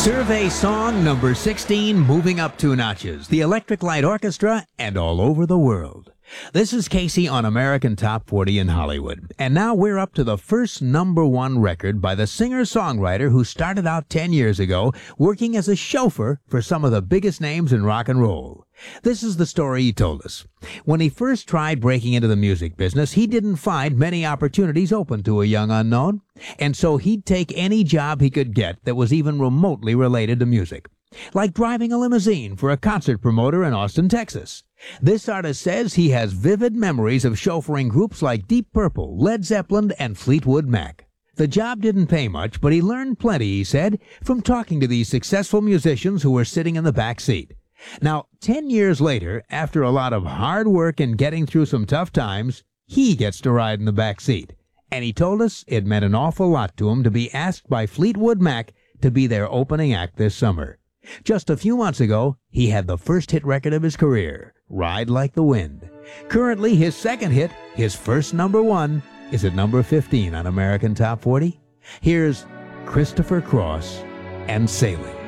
Survey song number 16, moving up 2 notches. The Electric Light Orchestra and all over the world. This is Casey on American Top 40 in Hollywood. And now we're up to the first #1 record by the singer-songwriter who started out 10 years ago working as a chauffeur for some of the biggest names in rock and roll. This is the story he told us. When he first tried breaking into the music business, he didn't find many opportunities open to a young unknown, and so he'd take any job he could get that was even remotely related to music. Like driving a limousine for a concert promoter in Austin, Texas. This artist says he has vivid memories of chauffeuring groups like Deep Purple, Led Zeppelin, and Fleetwood Mac. The job didn't pay much, but he learned plenty, he said, from talking to these successful musicians who were sitting in the back seat. Now, 10 years later, after a lot of hard work and getting through some tough times, he gets to ride in the back seat. And he told us it meant an awful lot to him to be asked by Fleetwood Mac to be their opening act this summer. Just a few months ago, he had the first hit record of his career, Ride Like the Wind. Currently, his second hit, his first #1, is at number 15 on American Top 40. Here's Christopher Cross and Sailing.